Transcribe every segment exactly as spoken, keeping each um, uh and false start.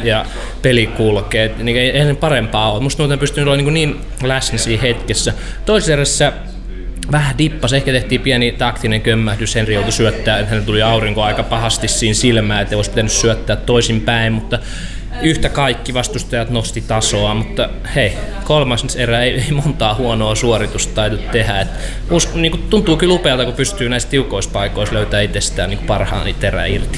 ja peli kulkee. Niin ei, ei parempaa ole. Musta tuntuu, että pystyy olla niin, niin läsnä siinä hetkessä. Toisessa erässä vähän dippas, ehkä tehtiin pieni taktinen kömmähdys, Henri joutui syöttää, että hänelle tuli aurinko aika pahasti siinä silmään, että ei olisi pitänyt syöttää toisinpäin, mutta yhtä kaikki vastustajat nosti tasoa, mutta hei, kolmas erä ei, ei montaa huonoa suoritusta taitu tehdä. Et usko, niin kuin tuntuu kyllä upealta, kun pystyy näissä tiukoissa paikoissa löytää itsestään niin parhaan erää irti.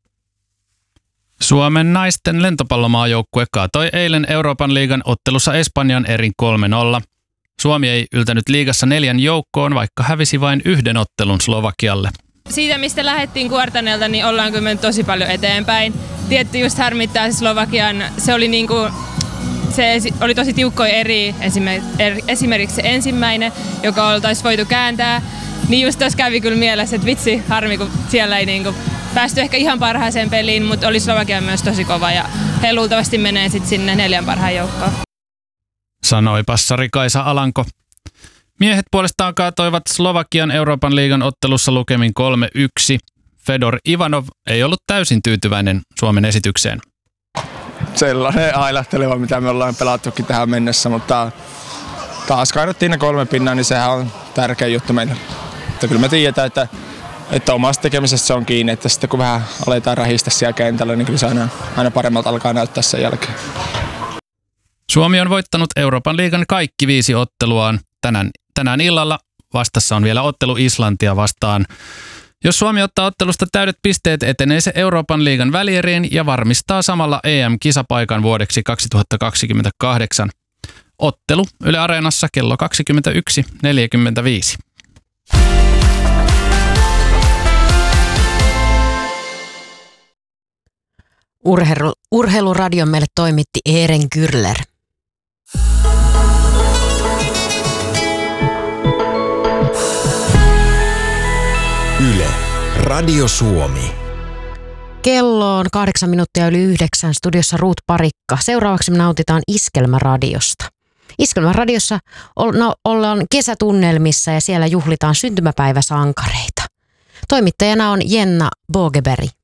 Suomen naisten lentopallomaajoukkue kaatoi eilen Euroopan liigan ottelussa Espanjan erin kolme nolla. Suomi ei yltänyt liigassa neljän joukkoon, vaikka hävisi vain yhden ottelun Slovakialle. Siitä, mistä lähdettiin Kuortanelta, niin ollaan kyllä mennyt tosi paljon eteenpäin. Tietty just harmittaa se Slovakian, se oli, niinku, se oli tosi tiukkoja eri, esimerkiksi se ensimmäinen, joka oltaisiin voitu kääntää. Niin just tuossa kävi kyllä mielessä, että vitsi, harmi, kun siellä ei niinku päästy ehkä ihan parhaaseen peliin, mutta oli Slovakia myös tosi kova ja he luultavasti menee sitten sinne neljän parhaan joukkoon. Sanoi passari Kaisa Alanko. Miehet puolestaan kaatoivat Slovakian Euroopan liigan ottelussa lukemin kolme yksi. Fedor Ivanov ei ollut täysin tyytyväinen Suomen esitykseen. Sellainen ailahteleva, mitä me ollaan pelattukin tähän mennessä, mutta taas kaadottiin ne kolme pinnaa, niin sehän on tärkeä juttu meille. Mutta kyllä me tiedetään, että, että omasta tekemisestä se on kiinni, että sitten kun vähän aletaan rähistä siellä kentällä, niin kyllä se aina, aina paremmalta alkaa näyttää sen jälkeen. Suomi on voittanut Euroopan liigan kaikki viisi otteluaan. Tänään, tänään illalla vastassa on vielä ottelu Islantia vastaan. Jos Suomi ottaa ottelusta täydet pisteet, etenee se Euroopan liigan välieriin ja varmistaa samalla E M-kisapaikan vuodeksi kaksituhattakaksikymmentäkahdeksan. Ottelu Yle Areenassa kello kaksikymmentäyksi neljäkymmentäviisi. Urheilu, urheiluradion meille toimitti Eeren Kyrler. Yle, Radio Suomi. Kello on kahdeksan minuuttia yli yhdeksän, studiossa Ruut Parikka. Seuraavaksi me nautitaan Iskelmäradiosta. Iskelmäradiossa ollaan kesätunnelmissa ja siellä juhlitaan syntymäpäiväsankareita. Toimittajana on Jenna Bogeberg.